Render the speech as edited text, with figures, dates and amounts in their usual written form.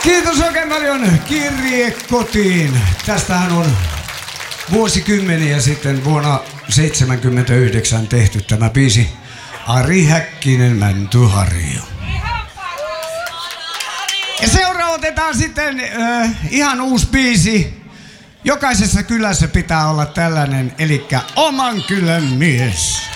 Kiitos oikein paljon. Kirje kotiin. Tästähän on vuosikymmeniä sitten vuonna 1979 tehty tämä biisi. Ari Häkkinen, Mäntyharju. Ja seuraava otetaan sitten ihan uusi biisi. Jokaisessa kylässä pitää olla tällainen, elikkä Oman kylän mies.